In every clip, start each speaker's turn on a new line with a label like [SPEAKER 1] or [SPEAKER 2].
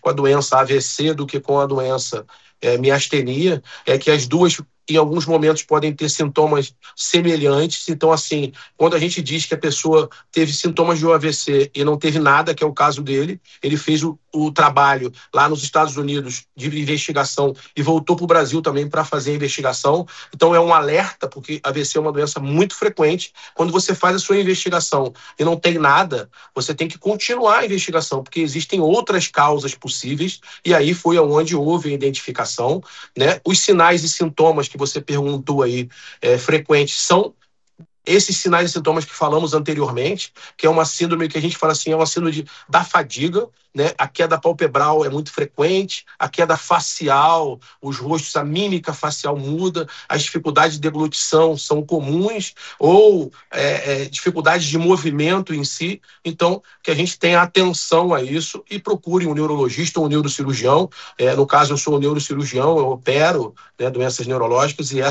[SPEAKER 1] com a doença AVC do que com a doença miastenia, é que as duas, em alguns momentos, podem ter sintomas semelhantes. Então, assim, quando a gente diz que a pessoa teve sintomas de um AVC e não teve nada, que é o caso dele, ele fez o trabalho lá nos Estados Unidos de investigação e voltou para o Brasil também para fazer a investigação. Então, é um alerta, porque AVC é uma doença muito frequente. Quando você faz a sua investigação e não tem nada, você tem que continuar a investigação, porque existem outras causas possíveis, e aí foi onde houve a identificação, né? Os sinais e sintomas que você perguntou aí, frequentes, são esses sinais e sintomas que falamos anteriormente, que é uma síndrome que a gente fala assim, é uma síndrome da fadiga, né? A queda palpebral é muito frequente, a queda facial, os rostos, a mímica facial muda, as dificuldades de deglutição são comuns, ou dificuldades de movimento em si. Então, que a gente tenha atenção a isso e procure um neurologista ou um neurocirurgião. No caso, eu sou um neurocirurgião, eu opero, né, doenças neurológicas, e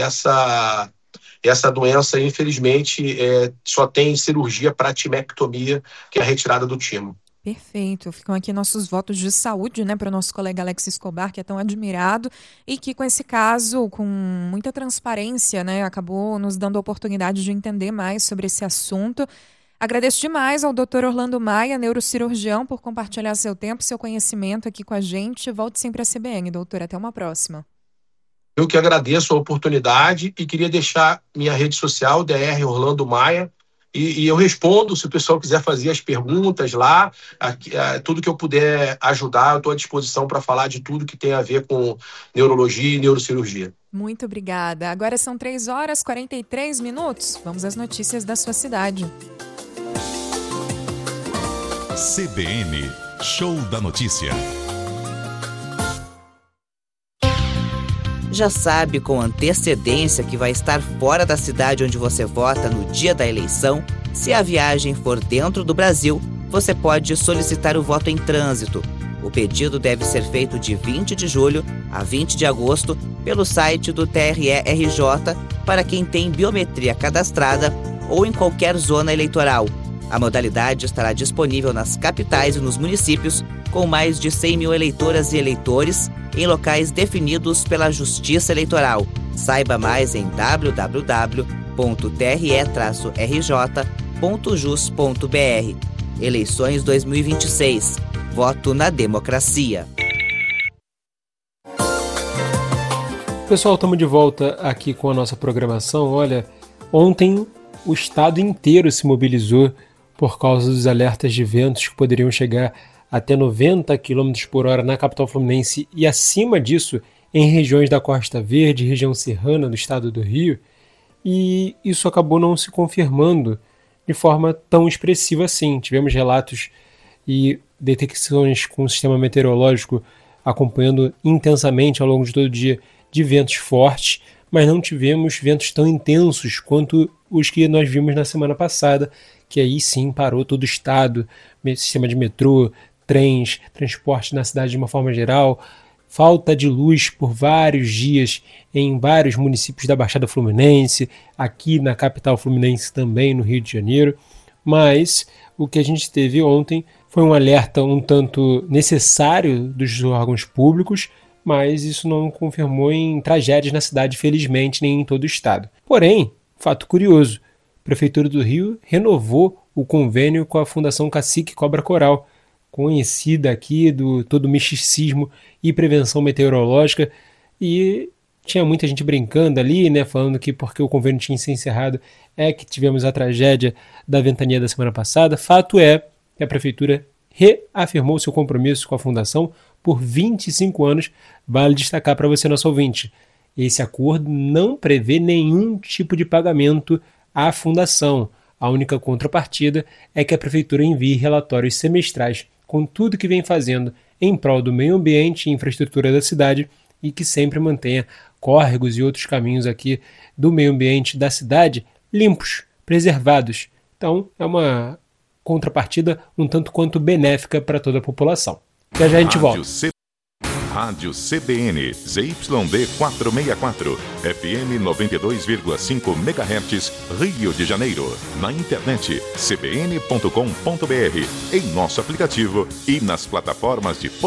[SPEAKER 1] essa doença, infelizmente, só tem cirurgia para timectomia, que é a retirada do timo.
[SPEAKER 2] Perfeito. Ficam aqui nossos votos de saúde, né, para o nosso colega Alex Escobar, que é tão admirado e que, com esse caso, com muita transparência, né, acabou nos dando a oportunidade de entender mais sobre esse assunto. Agradeço demais ao Dr. Orlando Maia, neurocirurgião, por compartilhar seu tempo, seu conhecimento aqui com a gente. Volte sempre à CBN, doutor. Até uma próxima.
[SPEAKER 1] Eu que agradeço a oportunidade e queria deixar minha rede social, DR Orlando Maia, e eu respondo se o pessoal quiser fazer as perguntas lá, tudo que eu puder ajudar, eu estou à disposição para falar de tudo que tem a ver com neurologia e neurocirurgia.
[SPEAKER 2] Muito obrigada. Agora são 3h43. Vamos às notícias da sua cidade.
[SPEAKER 3] CBN, Show da Notícia.
[SPEAKER 4] Já sabe com antecedência que vai estar fora da cidade onde você vota no dia da eleição? Se a viagem for dentro do Brasil, você pode solicitar o voto em trânsito. O pedido deve ser feito de 20 de julho a 20 de agosto pelo site do TRE-RJ para quem tem biometria cadastrada ou em qualquer zona eleitoral. A modalidade estará disponível nas capitais e nos municípios com mais de 100 mil eleitoras e eleitores em locais definidos pela Justiça Eleitoral. Saiba mais em www.tre-rj.jus.br. Eleições 2026. Voto na democracia.
[SPEAKER 5] Pessoal, estamos de volta aqui com a nossa programação. Olha, ontem o estado inteiro se mobilizou por causa dos alertas de ventos que poderiam chegar até 90 km por hora na capital fluminense e acima disso em regiões da Costa Verde, região serrana do estado do Rio, e isso acabou não se confirmando de forma tão expressiva assim. Tivemos relatos e detecções com o sistema meteorológico acompanhando intensamente ao longo de todo o dia de ventos fortes, mas não tivemos ventos tão intensos quanto os que nós vimos na semana passada, que aí sim parou todo o estado, sistema de metrô, trens, transporte na cidade de uma forma geral, falta de luz por vários dias em vários municípios da Baixada Fluminense, aqui na capital fluminense também, no Rio de Janeiro. Mas o que a gente teve ontem foi um alerta um tanto necessário dos órgãos públicos, mas isso não confirmou em tragédias na cidade, felizmente, nem em todo o estado. Porém, fato curioso, a Prefeitura do Rio renovou o convênio com a Fundação Cacique Cobra Coral, conhecida aqui do todo o misticismo e prevenção meteorológica, e tinha muita gente brincando ali, né, falando que porque o convênio tinha se encerrado é que tivemos a tragédia da ventania da semana passada. Fato é que a Prefeitura reafirmou seu compromisso com a Fundação por 25 anos. Vale destacar para você, nosso ouvinte, esse acordo não prevê nenhum tipo de pagamento à Fundação. A única contrapartida é que a Prefeitura envie relatórios semestrais com tudo que vem fazendo em prol do meio ambiente e infraestrutura da cidade e que sempre mantenha córregos e outros caminhos aqui do meio ambiente da cidade limpos, preservados. Então, é uma contrapartida um tanto quanto benéfica para toda a população. Já já a gente volta.
[SPEAKER 3] Rádio CBN, ZYD 464, FM 92,5 MHz, Rio de Janeiro. Na internet, cbn.com.br, em nosso aplicativo e nas plataformas de